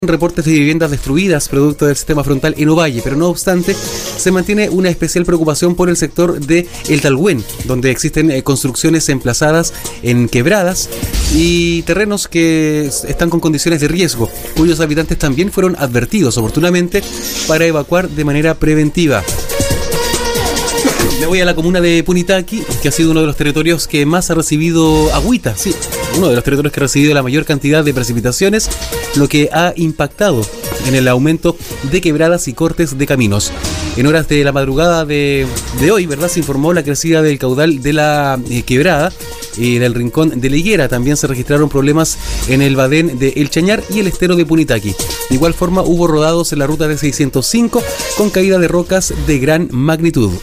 reportes de viviendas destruidas producto del sistema frontal en Ovalle, pero no obstante se mantiene una especial preocupación por el sector de El Talgüén, donde existen construcciones emplazadas en quebradas y terrenos que están con condiciones de riesgo, cuyos habitantes también fueron advertidos oportunamente para evacuar de manera preventiva. Me voy a la comuna de Punitaqui, que ha sido uno de los territorios que más ha recibido agüita, sí, uno de los territorios que ha recibido la mayor cantidad de precipitaciones, lo que ha impactado en el aumento de quebradas y cortes de caminos. En horas de la madrugada de hoy, ¿verdad?, se informó la crecida del caudal de la quebrada y en el rincón de la Higuera. También se registraron problemas en el badén de El Chañar y el estero de Punitaqui. De igual forma, hubo rodados en la ruta de 605 con caída de rocas de gran magnitud.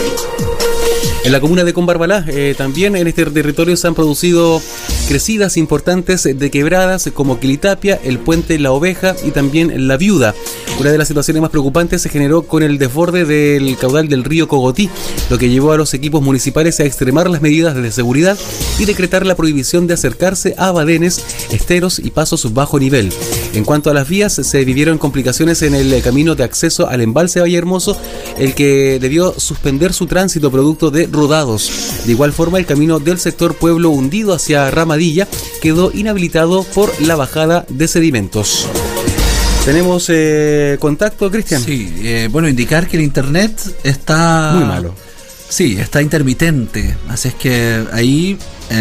En la comuna de Combarbalá, también en este territorio se han producido crecidas importantes de quebradas como Quilitapia, el puente La Oveja y también La Viuda. Una de las situaciones más preocupantes se generó con el desborde del caudal del río Cogotí, lo que llevó a los equipos municipales a extremar las medidas de seguridad y decretar la prohibición de acercarse a badenes, esteros y pasos bajo nivel. En cuanto a las vías, se vivieron complicaciones en el camino de acceso al embalse Vallehermoso, el que debió suspender su tránsito producto de rodados. De igual forma, el camino del sector Pueblo Hundido hacia Ramadilla quedó inhabilitado por la bajada de sedimentos. ¿Tenemos contacto, Cristian? Sí, bueno, indicar que el internet está... muy malo. Sí, está intermitente, así es que ahí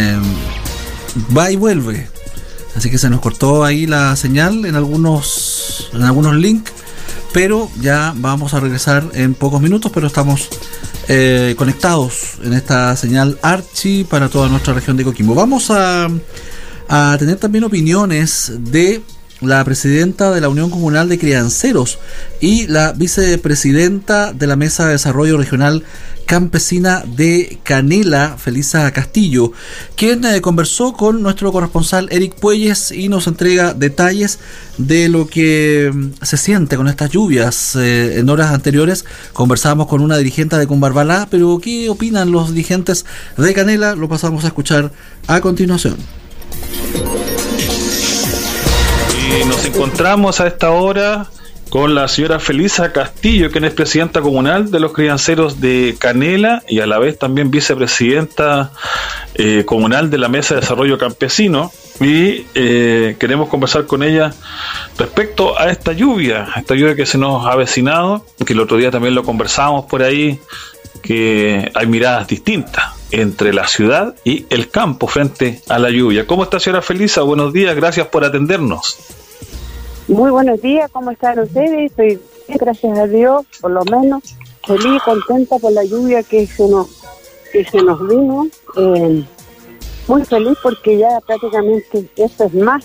va y vuelve. Así que se nos cortó ahí la señal en algunos links, pero ya vamos a regresar en pocos minutos, pero estamos conectados en esta señal Archi para toda nuestra región de Coquimbo. Vamos a tener también opiniones de la presidenta de la Unión Comunal de Crianceros y la vicepresidenta de la Mesa de Desarrollo Regional Campesina de Canela, Felisa Castillo, quien conversó con nuestro corresponsal Eric Puelles y nos entrega detalles de lo que se siente con estas lluvias. En horas anteriores conversábamos con una dirigente de Combarbalá, pero ¿qué opinan los dirigentes de Canela? Lo pasamos a escuchar a continuación. Y nos encontramos a esta hora con la señora Felisa Castillo, quien es presidenta comunal de los crianceros de Canela y a la vez también vicepresidenta comunal de la Mesa de Desarrollo Campesino, y queremos conversar con ella respecto a esta lluvia que se nos ha avecinado, que el otro día también lo conversábamos por ahí, que hay miradas distintas entre la ciudad y el campo frente a la lluvia. ¿Cómo está, señora Felisa? Buenos días, gracias por atendernos. Muy buenos días, ¿cómo están ustedes? Estoy bien, gracias a Dios, por lo menos feliz, contenta por la lluvia que se nos vino. Muy feliz porque ya prácticamente esto es más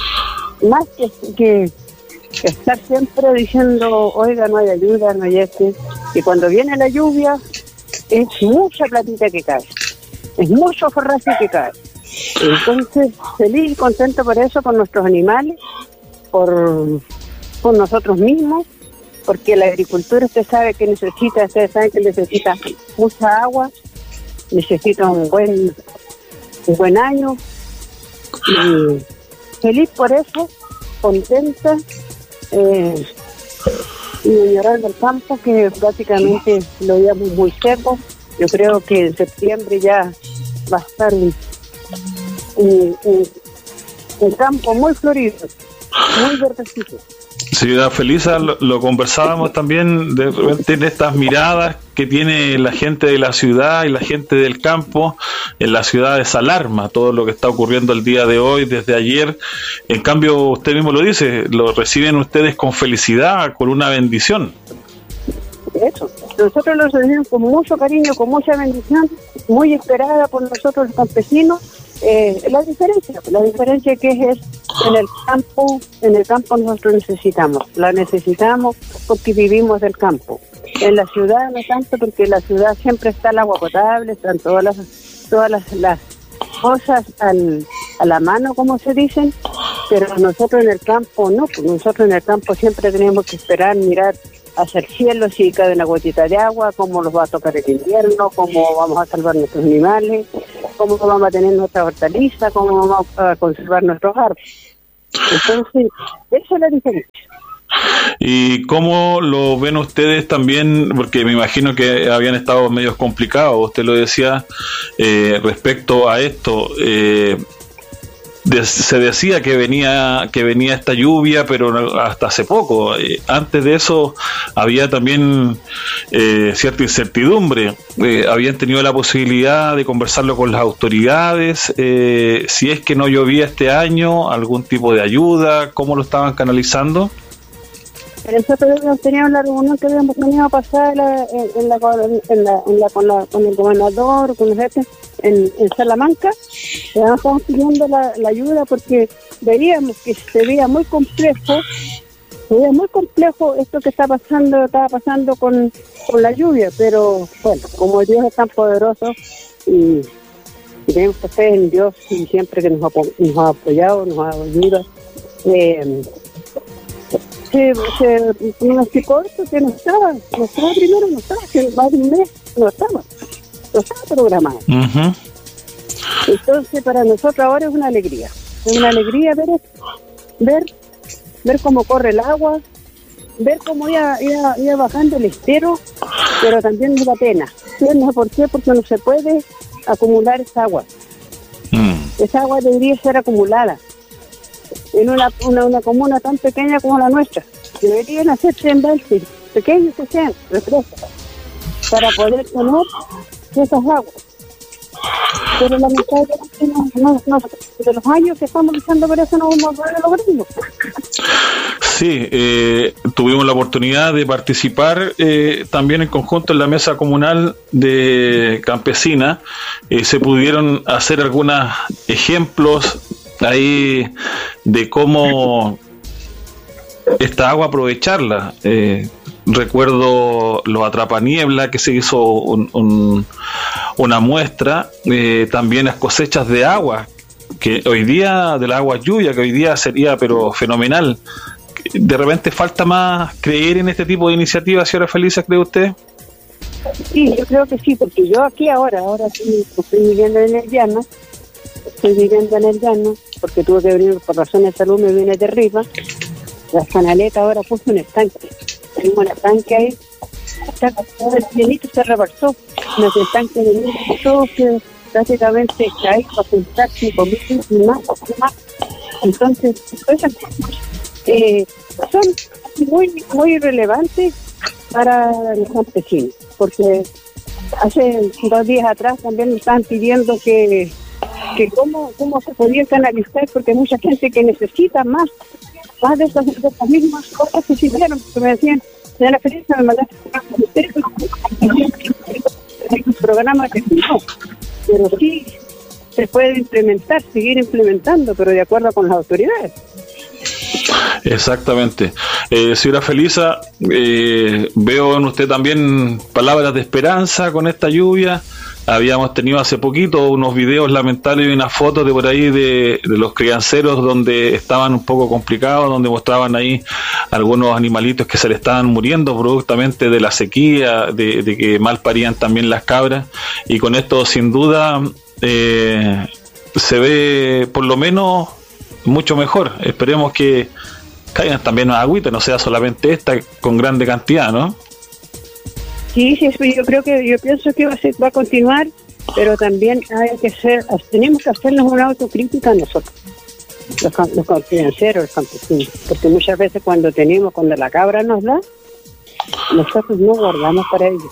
que estar siempre diciendo, oiga, no hay ayuda, no hay y cuando viene la lluvia es mucha platita que cae, es mucho forraje que cae. Entonces, feliz y contenta por eso, por nuestros animales, por nosotros mismos, porque la agricultura ustedes saben que necesita mucha agua, necesita un buen año, y feliz por eso, contenta, y añorando el campo, que prácticamente lo veíamos muy seco. Yo creo que en septiembre ya va a estar un campo muy florido, muy verdecito. Señora Felisa, lo conversábamos también de repente en estas miradas que tiene la gente de la ciudad y la gente del campo. En la ciudad es alarma todo lo que está ocurriendo el día de hoy, desde ayer. En cambio, usted mismo lo dice, lo reciben ustedes con felicidad, con una bendición. Eso, nosotros lo recibimos con mucho cariño, con mucha bendición, muy esperada por nosotros los campesinos. La diferencia que es en el campo nosotros la necesitamos porque vivimos del campo. En la ciudad no tanto, porque en la ciudad siempre está el agua potable, están todas las cosas a la mano, como se dicen, pero nosotros en el campo no, pues nosotros en el campo siempre tenemos que esperar, mirar hacia el cielo si cae una gotita de agua, cómo nos va a tocar el invierno, cómo vamos a salvar nuestros animales, cómo vamos a tener nuestra hortaliza, cómo vamos a conservar nuestros árboles. Entonces, esa es la diferencia. ¿Y cómo lo ven ustedes también? Porque me imagino que habían estado medios complicados, usted lo decía, respecto a esto. Se decía que venía esta lluvia, pero hasta hace poco. Antes de eso había también cierta incertidumbre. Habían tenido la posibilidad de conversarlo con las autoridades. Si es que no llovía este año, algún tipo de ayuda, ¿cómo lo estaban canalizando? Nosotros teníamos la reunión que habíamos tenido a pasar con el gobernador, con los jefes en Salamanca. Estábamos pidiendo la ayuda porque veíamos que se veía muy complejo esto que estaba pasando con la lluvia, pero bueno, como Dios es tan poderoso y tenemos fe en Dios y siempre que nos ha apoyado, nos ha ayudado, se pronosticó esto que no estaba primero, que más de un mes no estaba programado. Uh-huh. Entonces para nosotros ahora es una alegría ver cómo corre el agua, ver cómo iba bajando el estero, pero también nos da pena. ¿Por qué? Porque no se puede acumular esa agua. Esa agua debería ser acumulada en una comuna tan pequeña como la nuestra. Deberían hacerse embalses pequeños que sean, represas, para poder tener esas aguas. Pero lamentablemente de los años que estamos luchando por eso no vamos a lograrlo. Sí, tuvimos la oportunidad de participar también en conjunto en la mesa comunal de campesina. Se pudieron hacer algunos ejemplos ahí de cómo esta agua aprovecharla. Recuerdo los atrapaniebla que se hizo una muestra, también las cosechas de agua, que hoy día, de la agua lluvia, que hoy día sería pero fenomenal. De repente falta más creer en este tipo de iniciativas, señora Felisa, ¿cree usted? Sí, yo creo que sí, porque yo aquí ahora sí, estoy viviendo en el llano, porque tuve que venir por razones de salud, me vine de arriba. La Canaleta ahora puso un estanque. Tenemos un estanque ahí, todo el llenito se rebalsó. Nuestro estanque de todo que prácticamente cae para sentar 5.000 y más. Entonces, esas cosas son muy relevantes para los campesinos, porque hace 2 días atrás también me estaban pidiendo que cómo se podía canalizar, porque hay mucha gente que necesita más de esas mismas cosas que se hicieron, porque me decían, señora Felisa, me mandaste un programa que no, pero sí se puede seguir implementando, pero de acuerdo con las autoridades. Exactamente. Señora Felisa, veo en usted también palabras de esperanza con esta lluvia. Habíamos tenido hace poquito unos videos lamentables y unas fotos de por ahí de los crianceros donde estaban un poco complicados, donde mostraban ahí algunos animalitos que se le estaban muriendo productamente de la sequía, de que mal parían también las cabras, y con esto sin duda se ve por lo menos mucho mejor. Esperemos que caigan también más agüita, no sea solamente esta con grande cantidad, ¿no? Sí, yo pienso que va a continuar, pero también tenemos que hacernos una autocrítica nosotros, los financieros, los campesinos, porque muchas veces cuando la cabra nos da, nosotros no guardamos para ellos.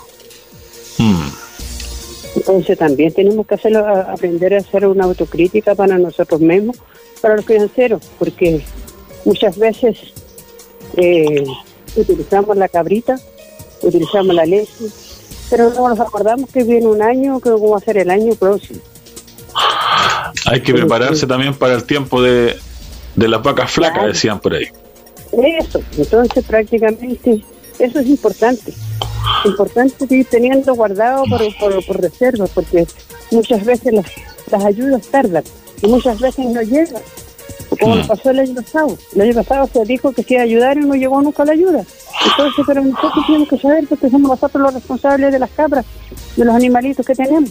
Entonces también tenemos que aprender a hacer una autocrítica para nosotros mismos, para los financieros, porque muchas veces utilizamos la cabrita, utilizamos la leche, pero no nos acordamos que viene un año, que va a ser el año próximo. Hay que prepararse también para el tiempo de las vacas flacas, claro. Decían por ahí. Eso, entonces prácticamente eso es importante ir teniendo guardado por reservas, porque muchas veces las ayudas tardan y muchas veces no llegan. Como pasó el año pasado. El año pasado se dijo que se iba a ayudar y no llegó nunca la ayuda. Entonces, pero nosotros tenemos que saber, porque somos nosotros los responsables de las cabras, de los animalitos que tenemos.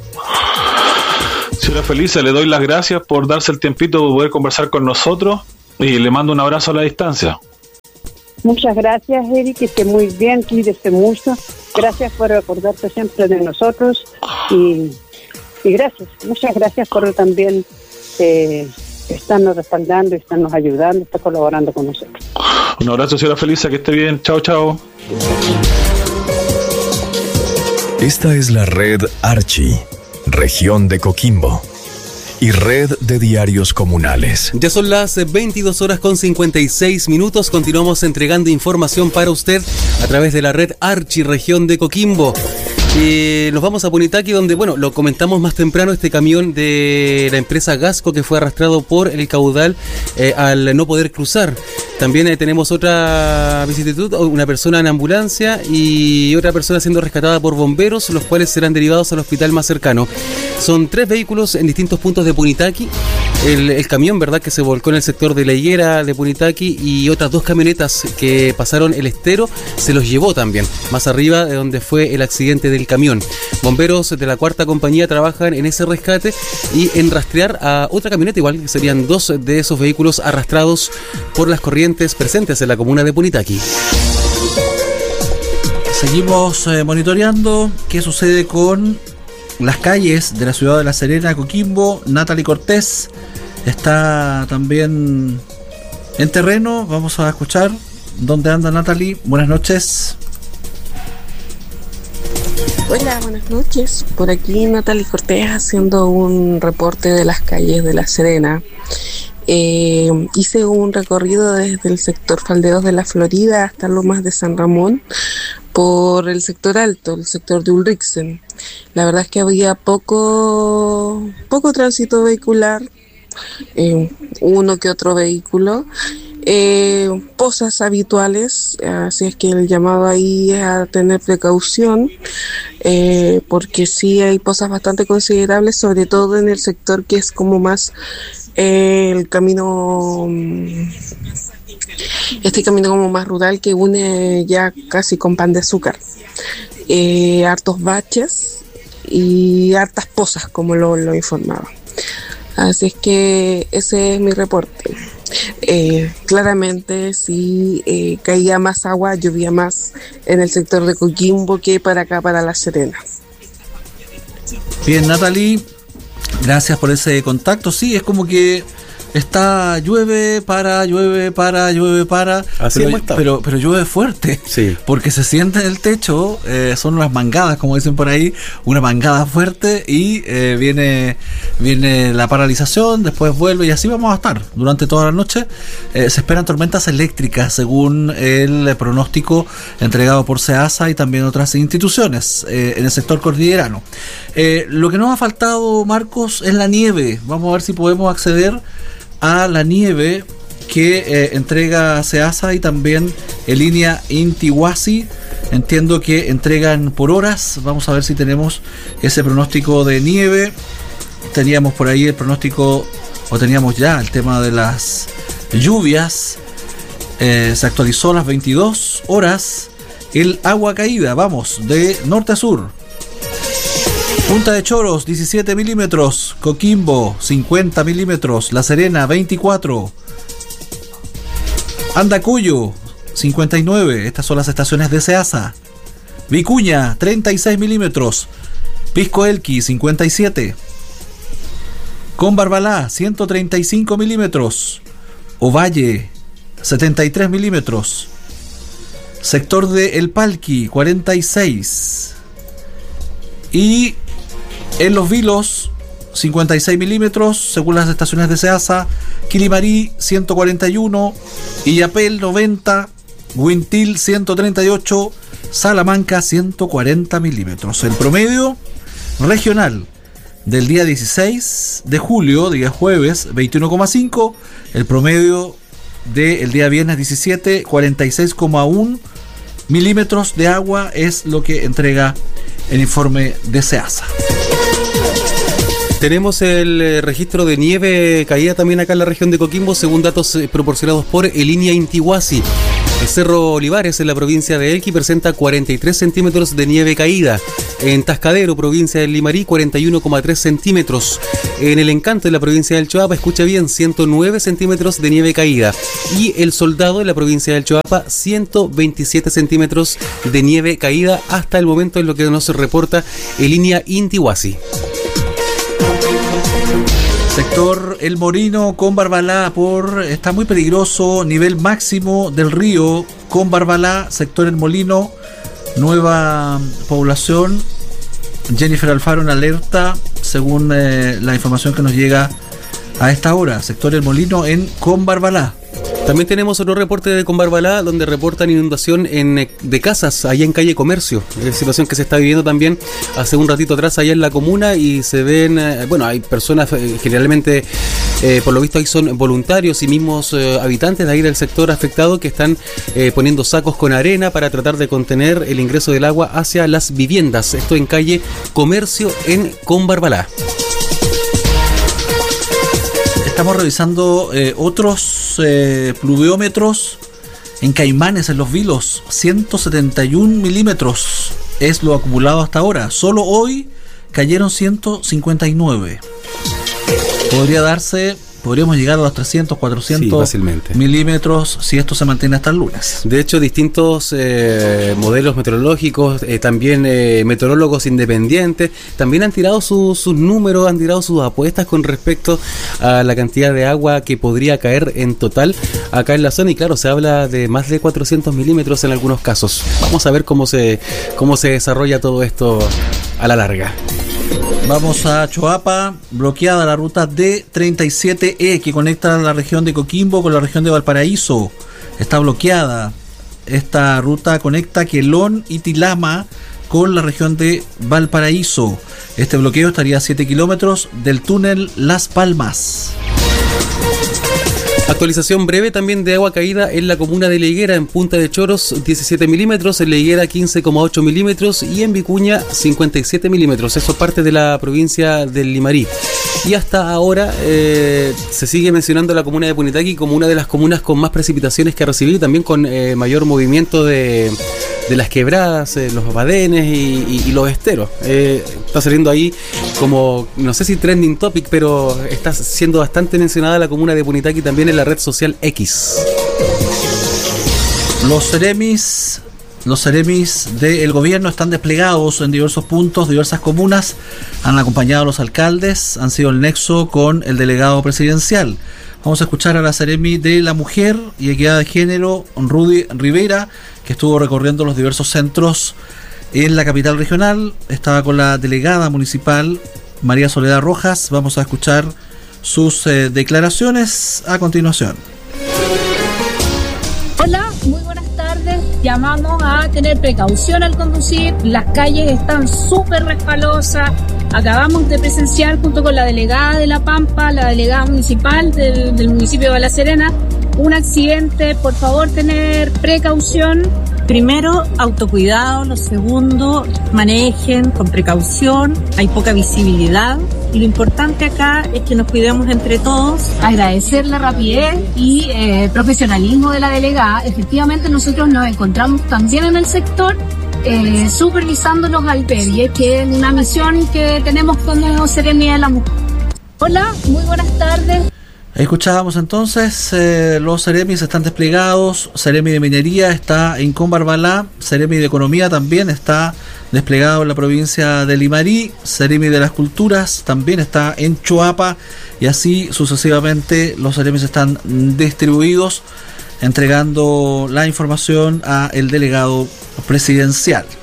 Señora Felisa, le doy las gracias por darse el tiempito de poder conversar con nosotros. Y le mando un abrazo a la distancia. Muchas gracias, Eric, que esté muy bien, cuídese mucho. Gracias por acordarte siempre de nosotros y gracias, muchas gracias por también estarnos respaldando, estarnos ayudando, estar colaborando con nosotros. Un abrazo, señora Felisa, que esté bien. Chao, chao. Esta es la red Archi, región de Coquimbo, y red de diarios comunales. Ya son las 22:56. Continuamos entregando información para usted a través de la red Archi, región de Coquimbo. Nos vamos a Punitaqui, donde, bueno, lo comentamos más temprano, este camión de la empresa Gasco que fue arrastrado por el caudal al no poder cruzar. También tenemos otra vicisitud, una persona en ambulancia y otra persona siendo rescatada por bomberos, los cuales serán derivados al hospital más cercano. Son 3 vehículos en distintos puntos de Punitaqui. El camión, ¿verdad?, que se volcó en el sector de la higuera de Punitaqui, y otras 2 camionetas que pasaron el estero se los llevó también, más arriba de donde fue el accidente del camión. Bomberos de la 4ª compañía trabajan en ese rescate y en rastrear a otra camioneta, igual que serían 2 de esos vehículos arrastrados por las corrientes presentes en la comuna de Punitaqui. Seguimos monitoreando qué sucede con las calles de la ciudad de La Serena, Coquimbo. Natalie Cortés está también en terreno. Vamos a escuchar dónde anda Natalie. Buenas noches. Hola, buenas noches. Por aquí Natalie Cortés haciendo un reporte de las calles de La Serena. Hice un recorrido desde el sector Faldeos de la Florida hasta Lomas de San Ramón por el sector alto, el sector de Ulrichsen. La verdad es que había poco tránsito vehicular, uno que otro vehículo, pozas habituales, así es que el llamado ahí es a tener precaución, porque sí hay pozas bastante considerables, sobre todo en el sector que es como más el camino, este camino como más rural que une ya casi con Pan de Azúcar. Hartos baches y hartas pozas, como lo informaba. Así es que ese es mi reporte. Claramente sí, caía más agua, llovía más en el sector de Coquimbo que para acá, para La Serena. Bien, Natalie, gracias por ese contacto. Sí, es como que está llueve para. Así pero llueve fuerte. Sí. Porque se siente en el techo, son unas mangadas, como dicen por ahí, una mangada fuerte, y viene la paralización, después vuelve, y así vamos a estar durante toda la noche. Se esperan tormentas eléctricas según el pronóstico entregado por SEASA y también otras instituciones en el sector cordillerano. Lo que nos ha faltado, Marcos, es la nieve. Vamos a ver si podemos acceder a la nieve que entrega SEASA y también en línea Intihuasi. Entiendo que entregan por horas. Vamos a ver si tenemos ese pronóstico de nieve. Teníamos por ahí el pronóstico, o teníamos ya el tema de las lluvias. Se actualizó a las 22 horas el agua caída. Vamos de norte a sur. Punta de Choros, 17 milímetros. Coquimbo, 50 milímetros. La Serena, 24. Andacuyo, 59. Estas son las estaciones de SEASA. Vicuña, 36 milímetros. Pisco Elqui, 57. Combarbalá, 135 milímetros. Ovalle, 73 milímetros. Sector de El Palqui, 46. Y en Los Vilos, 56 milímetros, según las estaciones de SEASA. Quilimarí, 141. Illapel, 90. Huintil, 138. Salamanca, 140 milímetros. El promedio regional del día 16 de julio, día jueves, 21,5. El promedio del día viernes 17, 46,1 milímetros de agua es lo que entrega el informe de SEASA. Tenemos el registro de nieve caída también acá en la región de Coquimbo, según datos proporcionados por el línea Intihuasi. El Cerro Olivares, en la provincia de Elqui, presenta 43 centímetros de nieve caída. En Tascadero, provincia del Limarí, 41,3 centímetros. En El Encanto, en la provincia del Choapa, escucha bien, 109 centímetros de nieve caída. Y El Soldado, en la provincia del Choapa, 127 centímetros de nieve caída hasta el momento, en lo que nos reporta en línea Intihuasi. Sector El Morino con Barbalá está muy peligroso, nivel máximo del río con Barbalá, sector El Molino, nueva población. Jennifer Alfaro en alerta, según la información que nos llega a esta hora, sector El Molino en Combarbalá. También tenemos otro reporte de Combarbalá, donde reportan inundación de casas allá en calle Comercio, situación que se está viviendo también hace un ratito atrás allá en la comuna, y se ven, hay personas, generalmente por lo visto ahí son voluntarios y mismos habitantes de ahí del sector afectado, que están poniendo sacos con arena para tratar de contener el ingreso del agua hacia las viviendas. Esto en calle Comercio en Combarbalá. Estamos revisando otros pluviómetros en Caimanes, en Los Vilos. 171 milímetros es lo acumulado hasta ahora. Solo hoy cayeron 159. Podríamos llegar a los 300, 400 milímetros si esto se mantiene hasta el lunes. De hecho, distintos modelos meteorológicos, también meteorólogos independientes, también han tirado sus números, han tirado sus apuestas con respecto a la cantidad de agua que podría caer en total acá en la zona. Y claro, se habla de más de 400 milímetros en algunos casos. Vamos a ver cómo se desarrolla todo esto a la larga. Vamos a Choapa, bloqueada la ruta D37E que conecta la región de Coquimbo con la región de Valparaíso. Está bloqueada. Esta ruta conecta Quelón y Tilama con la región de Valparaíso. Este bloqueo estaría a 7 kilómetros del túnel Las Palmas. Actualización breve también de agua caída en la comuna de La Higuera, en Punta de Choros 17 milímetros, en La Higuera 15,8 milímetros y en Vicuña 57 milímetros. Eso parte de la provincia del Limarí. Y hasta ahora se sigue mencionando la comuna de Punitaqui como una de las comunas con más precipitaciones que ha recibido, y también con mayor movimiento de las quebradas, los badenes y los esteros. Está saliendo ahí como, no sé si trending topic, pero está siendo bastante mencionada la comuna de Punitaqui también en la red social X. Los seremis del gobierno están desplegados en diversos puntos, diversas comunas, han acompañado a los alcaldes, han sido el nexo con el delegado presidencial. Vamos a escuchar a la seremi de la Mujer y Equidad de Género, Rudy Rivera, que estuvo recorriendo los diversos centros en la capital regional. Estaba con la delegada municipal, María Soledad Rojas. Vamos a escuchar sus declaraciones a continuación. Hola, muy buenas tardes. Llamamos a tener precaución al conducir. Las calles están súper resbalosas. Acabamos de presenciar junto con la delegada de La Pampa, la delegada municipal del municipio de La Serena, un accidente. Por favor, tener precaución. Primero, autocuidado. Lo segundo, manejen con precaución. Hay poca visibilidad. Y lo importante acá es que nos cuidemos entre todos. Agradecer la rapidez y profesionalismo de la delegada. Efectivamente, nosotros nos encontramos también en el sector supervisando los albergues, que es una misión que tenemos como Seremia de la Mujer. Hola, muy buenas tardes. Escuchábamos entonces, los seremis están desplegados. Seremi de Minería está en Combarbalá, Seremi de Economía también está desplegado en la provincia de Limarí, Seremi de las Culturas también está en Choapa, y así sucesivamente los seremis están distribuidos, entregando la información a el delegado presidencial.